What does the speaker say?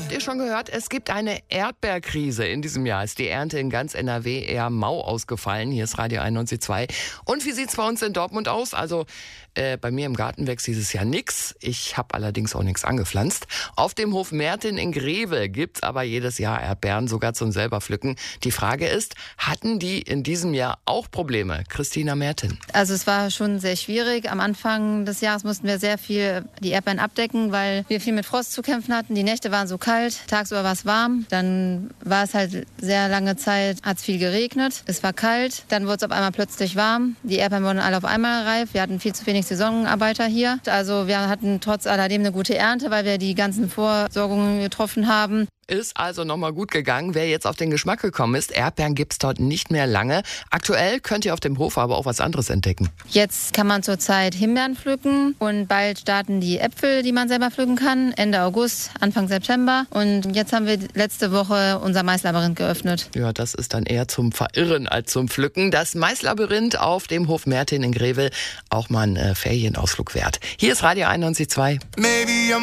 Habt ihr schon gehört, es gibt eine Erdbeerkrise. In diesem Jahr ist die Ernte in ganz NRW eher mau ausgefallen. Hier ist Radio 91.2. Und wie sieht's bei uns in Dortmund aus? Also bei mir im Garten wächst dieses Jahr nix. Ich habe allerdings auch nichts angepflanzt. Auf dem Hof Mertin in Greve gibt's aber jedes Jahr Erdbeeren, sogar zum selber pflücken. Die Frage ist, hatten die in diesem Jahr auch Probleme? Christina Mertin. Also es war schon sehr schwierig. Am Anfang des Jahres mussten wir sehr viel die Erdbeeren abdecken, weil wir viel mit Frost zu kämpfen hatten. Die Nächte waren so kalt, tagsüber war es warm. Dann war es halt sehr lange Zeit, hat es viel geregnet. Es war kalt, dann wurde es auf einmal plötzlich warm. Die Erdbeeren wurden alle auf einmal reif. Wir hatten viel zu wenig Saisonarbeiter hier. Also wir hatten trotz alledem eine gute Ernte, weil wir die ganzen Vorsorgungen getroffen haben. Ist also nochmal gut gegangen. Wer jetzt auf den Geschmack gekommen ist, Erdbeeren gibt's dort nicht mehr lange. Aktuell könnt ihr auf dem Hof aber auch was anderes entdecken. Jetzt kann man zurzeit Himbeeren pflücken und bald starten die Äpfel, die man selber pflücken kann, Ende August, Anfang September. Und jetzt haben wir letzte Woche unser Maislabyrinth geöffnet. Ja, das ist dann eher zum Verirren als zum Pflücken. Das Maislabyrinth auf dem Hof Mertin in Grevel, auch mal ein Ferienausflug wert. Hier ist Radio 91.2.